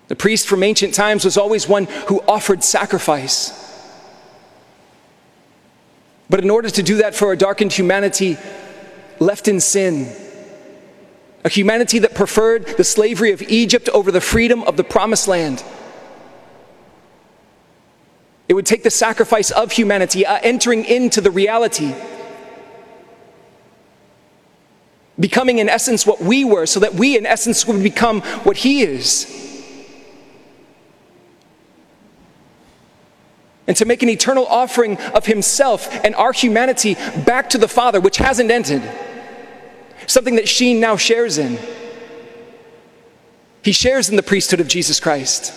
The priest from ancient times was always one who offered sacrifice. But in order to do that for a darkened humanity left in sin, a humanity that preferred the slavery of Egypt over the freedom of the promised land, it would take the sacrifice of humanity, entering into the reality, becoming in essence what we were, so that we in essence would become what he is. And to make an eternal offering of himself and our humanity back to the Father, which hasn't ended. Something that Sheen now shares in. He shares in the priesthood of Jesus Christ.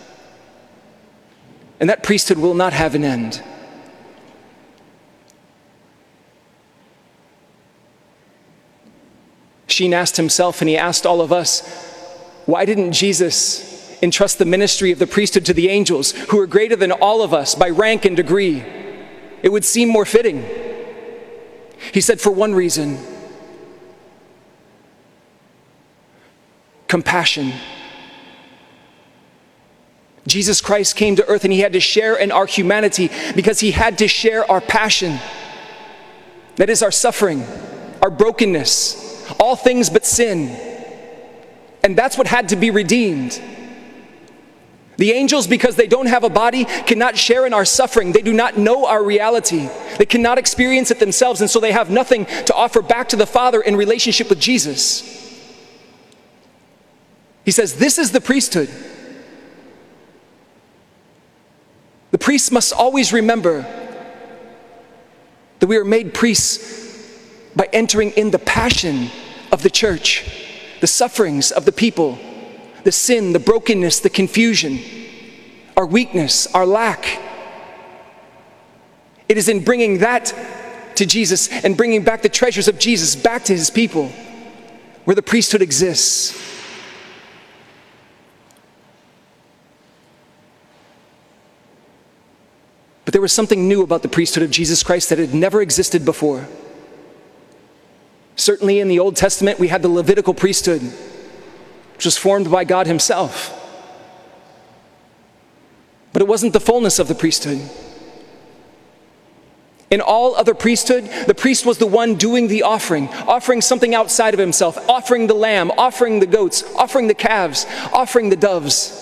And that priesthood will not have an end. Sheen asked himself, and he asked all of us, why didn't Jesus entrust the ministry of the priesthood to the angels, who are greater than all of us by rank and degree? It would seem more fitting. He said, for one reason: compassion. Jesus Christ came to earth and he had to share in our humanity because he had to share our passion. That is our suffering, our brokenness, all things but sin. And that's what had to be redeemed. The angels, because they don't have a body, cannot share in our suffering. They do not know our reality. They cannot experience it themselves, and so they have nothing to offer back to the Father in relationship with Jesus. He says, this is the priesthood. The priests must always remember that we are made priests by entering in the passion of the church, the sufferings of the people, the sin, the brokenness, the confusion, our weakness, our lack. It is in bringing that to Jesus and bringing back the treasures of Jesus back to his people where the priesthood exists. But there was something new about the priesthood of Jesus Christ that had never existed before. Certainly in the Old Testament, we had the Levitical priesthood, which was formed by God himself. But it wasn't the fullness of the priesthood. In all other priesthood, the priest was the one doing the offering something outside of himself, offering the lamb, offering the goats, offering the calves, offering the doves.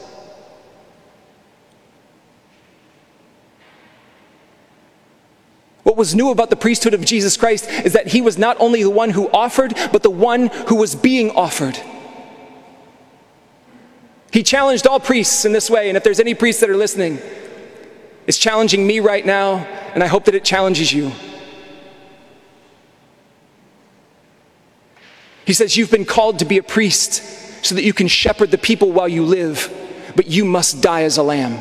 What was new about the priesthood of Jesus Christ is that he was not only the one who offered, but the one who was being offered. He challenged all priests in this way, and if there's any priests that are listening, it's challenging me right now, and I hope that it challenges you. He says, you've been called to be a priest so that you can shepherd the people while you live, but you must die as a lamb.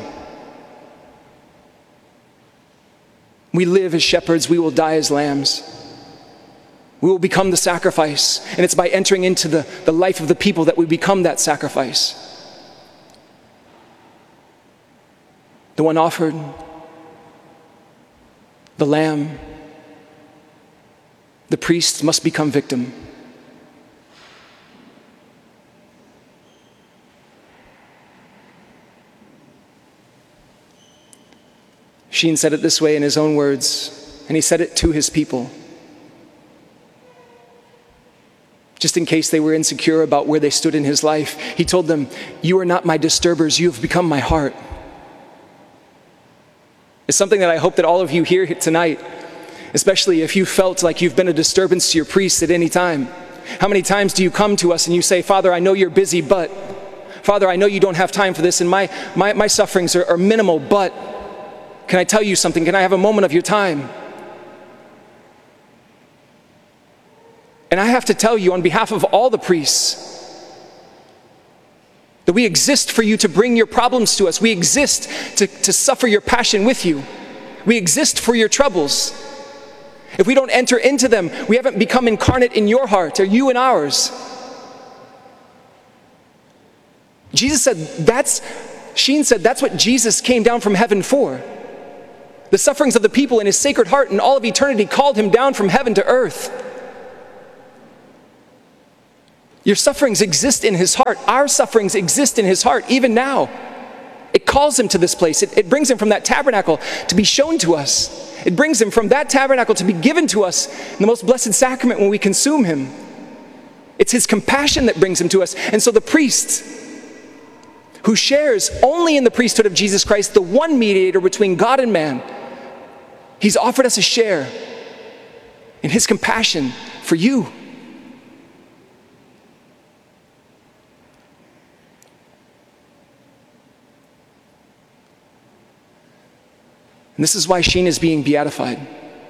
We live as shepherds, we will die as lambs. We will become the sacrifice, and it's by entering into the life of the people that we become that sacrifice. The one offered, the lamb, the priest must become victim. Sheen said it this way in his own words, and he said it to his people. Just in case they were insecure about where they stood in his life, he told them, you are not my disturbers, you have become my heart. It's something that I hope that all of you hear tonight, especially if you felt like you've been a disturbance to your priest at any time. How many times do you come to us and you say, Father, I know you're busy, but Father, I know you don't have time for this, and my sufferings are minimal, but can I tell you something? Can I have a moment of your time? And I have to tell you on behalf of all the priests that we exist for you to bring your problems to us. We exist to suffer your passion with you. We exist for your troubles. If we don't enter into them, we haven't become incarnate in your heart or you in ours. Sheen said that's what Jesus came down from heaven for. The sufferings of the people in his sacred heart and all of eternity called him down from heaven to earth. Your sufferings exist in his heart. Our sufferings exist in his heart, even now. It calls him to this place. It brings him from that tabernacle to be shown to us. It brings him from that tabernacle to be given to us in the most blessed sacrament when we consume him. It's his compassion that brings him to us. And so the priest, who shares only in the priesthood of Jesus Christ, the one mediator between God and man, he's offered us a share in his compassion for you. And this is why Sheen is being beatified.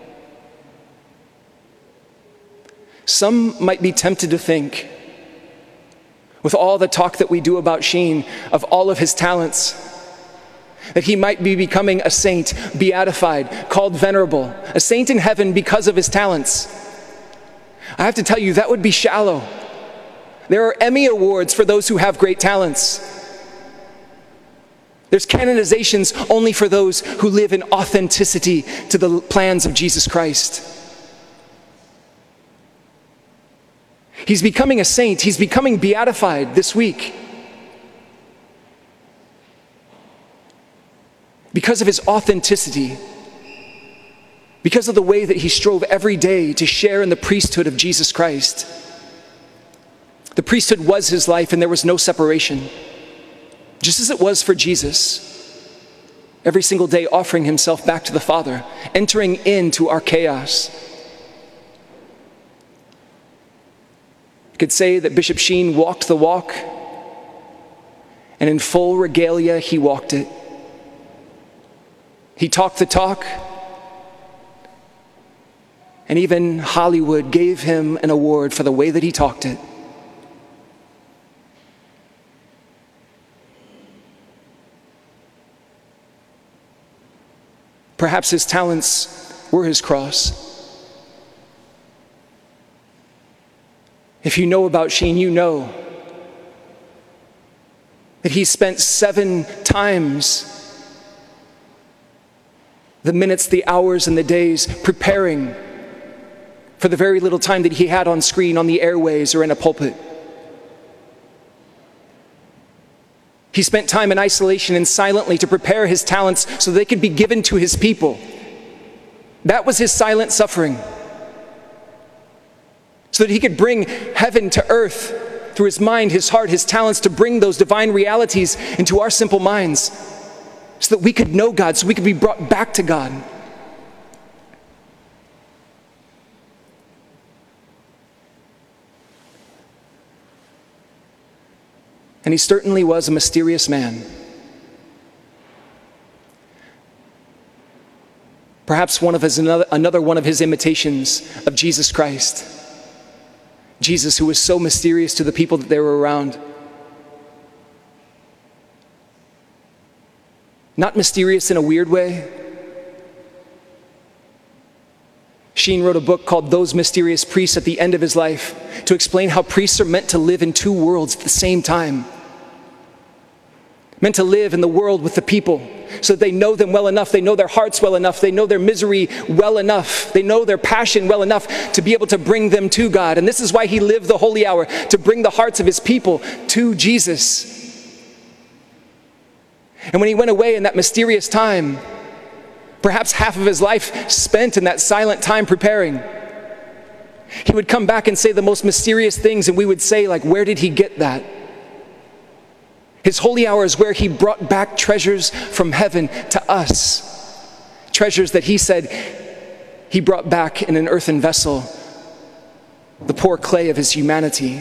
Some might be tempted to think, with all the talk that we do about Sheen, of all of his talents, that he might be becoming a saint, beatified, called venerable, a saint in heaven because of his talents. I have to tell you, that would be shallow. There are Emmy Awards for those who have great talents. There's canonizations only for those who live in authenticity to the plans of Jesus Christ. He's becoming a saint. He's becoming beatified this week because of his authenticity, because of the way that he strove every day to share in the priesthood of Jesus Christ. The priesthood was his life, and there was no separation. Just as it was for Jesus, every single day offering himself back to the Father, entering into our chaos. You could say that Bishop Sheen walked the walk, and in full regalia, he walked it. He talked the talk, and even Hollywood gave him an award for the way that he talked it. Perhaps his talents were his cross. If you know about Sheen, you know that he spent 7 times the minutes, the hours, and the days preparing for the very little time that he had on screen, on the airways, or in a pulpit. He spent time in isolation and silently to prepare his talents so they could be given to his people. That was his silent suffering. So that he could bring heaven to earth through his mind, his heart, his talents, to bring those divine realities into our simple minds so that we could know God, so we could be brought back to God. And he certainly was a mysterious man. Perhaps another one of his imitations of Jesus Christ. Jesus, who was so mysterious to the people that they were around. Not mysterious in a weird way. Sheen wrote a book called Those Mysterious Priests at the end of his life to explain how priests are meant to live in 2 worlds at the same time. Meant to live in the world with the people so that they know them well enough, they know their hearts well enough, they know their misery well enough, they know their passion well enough to be able to bring them to God. And this is why he lived the holy hour, to bring the hearts of his people to Jesus. And when he went away in that mysterious time, perhaps half of his life spent in that silent time preparing, he would come back and say the most mysterious things, and we would say, like, where did he get that? His holy hour is where he brought back treasures from heaven to us. Treasures that he said he brought back in an earthen vessel, the poor clay of his humanity.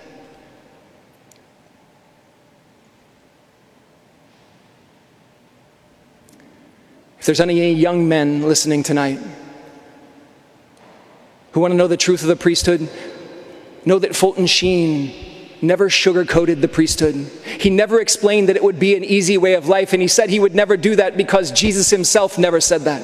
If there's any young men listening tonight who want to know the truth of the priesthood, know that Fulton Sheen never sugar-coated the priesthood. He never explained that it would be an easy way of life, and he said he would never do that because Jesus himself never said that.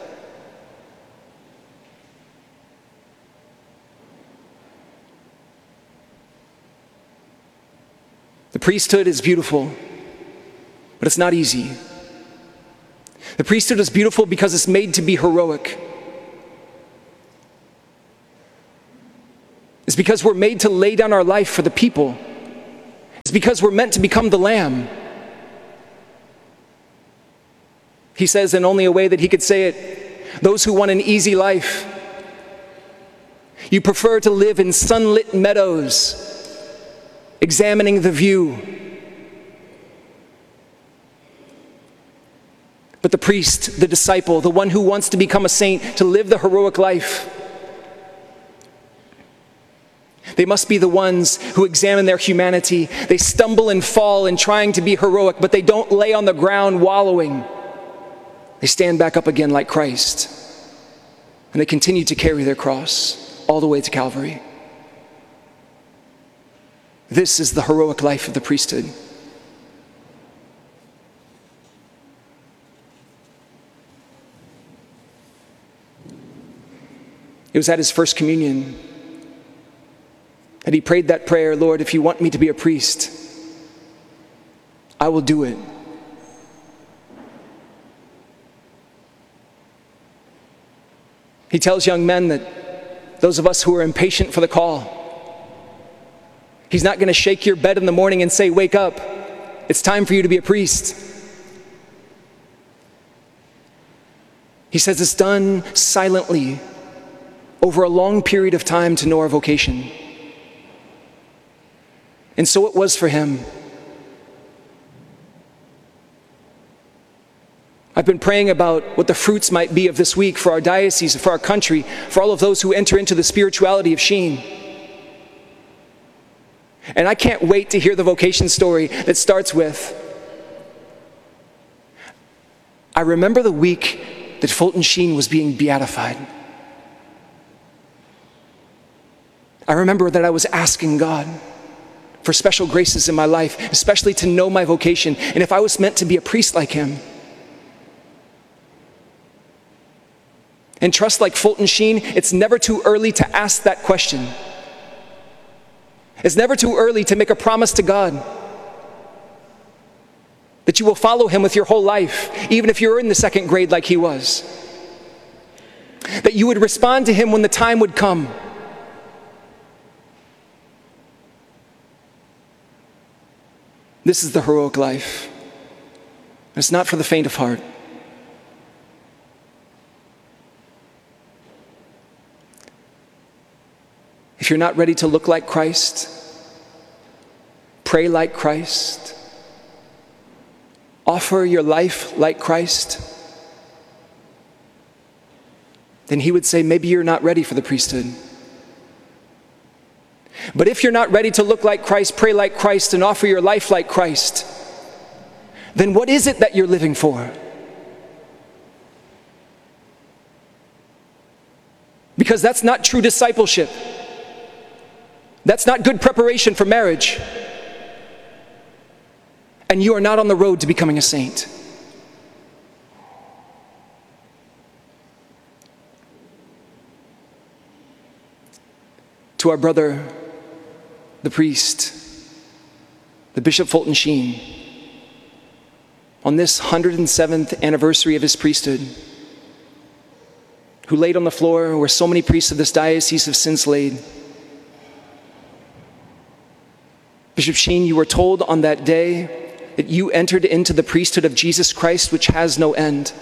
The priesthood is beautiful, but it's not easy. The priesthood is beautiful because it's made to be heroic. It's because we're made to lay down our life for the people. It's because we're meant to become the Lamb. He says in only a way that he could say it, those who want an easy life, you prefer to live in sunlit meadows, examining the view. But the priest, the disciple, the one who wants to become a saint, to live the heroic life, they must be the ones who examine their humanity. They stumble and fall in trying to be heroic, but they don't lay on the ground wallowing. They stand back up again like Christ, and they continue to carry their cross all the way to Calvary. This is the heroic life of the priesthood. It was at his first communion that he prayed that prayer, Lord, if you want me to be a priest, I will do it. He tells young men that those of us who are impatient for the call, he's not going to shake your bed in the morning and say, wake up, it's time for you to be a priest. He says it's done silently over a long period of time to know our vocation. And so it was for him. I've been praying about what the fruits might be of this week for our diocese, for our country, for all of those who enter into the spirituality of Sheen. And I can't wait to hear the vocation story that starts with, I remember the week that Fulton Sheen was being beatified. I remember that I was asking God for special graces in my life, especially to know my vocation, and if I was meant to be a priest like him. And trust like Fulton Sheen, it's never too early to ask that question. It's never too early to make a promise to God that you will follow him with your whole life, even if you're in the second grade like he was. That you would respond to him when the time would come. This is the heroic life. It's not for the faint of heart. If you're not ready to look like Christ, pray like Christ, offer your life like Christ, then he would say, maybe you're not ready for the priesthood. But if you're not ready to look like Christ, pray like Christ, and offer your life like Christ, then what is it that you're living for? Because that's not true discipleship. That's not good preparation for marriage. And you are not on the road to becoming a saint. To our brother, the priest, the Bishop Fulton Sheen, on this 107th anniversary of his priesthood, who laid on the floor where so many priests of this diocese have since laid. Bishop Sheen, you were told on that day that you entered into the priesthood of Jesus Christ, which has no end.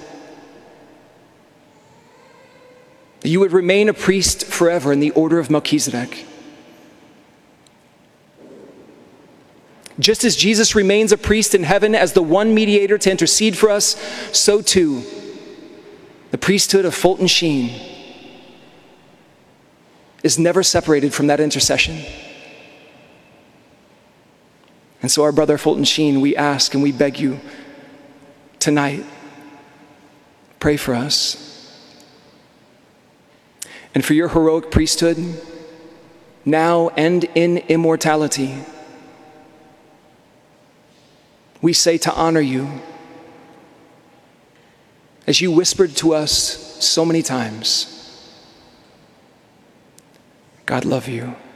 That you would remain a priest forever in the order of Melchizedek. Just as Jesus remains a priest in heaven as the one mediator to intercede for us, so too, the priesthood of Fulton Sheen is never separated from that intercession. And so our brother Fulton Sheen, we ask and we beg you tonight, pray for us. And for your heroic priesthood, now and in immortality, we say to honor you, as you whispered to us so many times, God love you.